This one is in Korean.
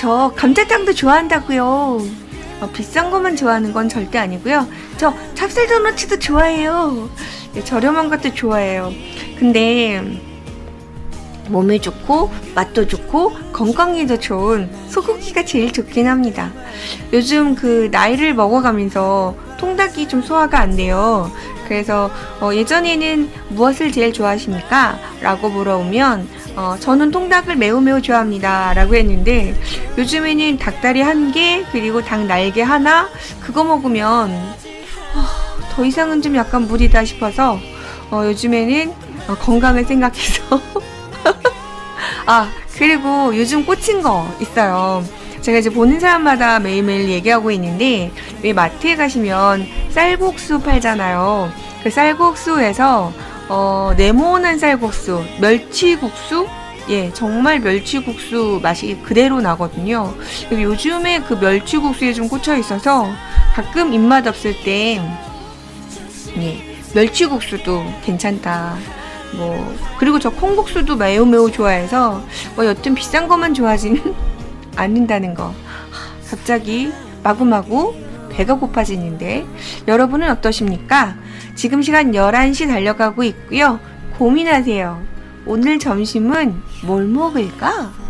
저 감자탕도 좋아한다고요. 비싼 것만 좋아하는 건 절대 아니고요. 저 찹쌀 도너츠도 좋아해요. 네, 저렴한 것도 좋아해요. 근데 몸에 좋고 맛도 좋고 건강에도 좋은 소고기가 제일 좋긴 합니다. 요즘 그 나이를 먹어가면서 통닭이 좀 소화가 안 돼요. 그래서 예전에는 무엇을 제일 좋아하십니까? 라고 물어보면 저는 통닭을 매우 좋아합니다 라고 했는데, 요즘에는 닭다리 1개 그리고 닭 날개 하나 그거 먹으면 더 이상은 좀 약간 무리다 싶어서 요즘에는 건강을 생각해서 그리고 요즘 꽂힌 거 있어요. 제가 이제 보는 사람마다 매일매일 얘기하고 있는데, 왜 마트에 가시면 쌀국수 팔잖아요. 그 쌀국수에서 네모난 쌀국수, 멸치국수? 예, 정말 멸치국수 맛이 그대로 나거든요. 요즘에 그 멸치국수에 좀 꽂혀 있어서 가끔 입맛 없을 때 멸치국수도 괜찮다. 그리고 저 콩국수도 매우 좋아해서 여튼 비싼 것만 좋아하지는 않는다는 거. 갑자기 마구마구 배가 고파지는데, 여러분은 어떠십니까? 지금 시간 11시 달려가고 있고요. 고민하세요. 오늘 점심은 뭘 먹을까?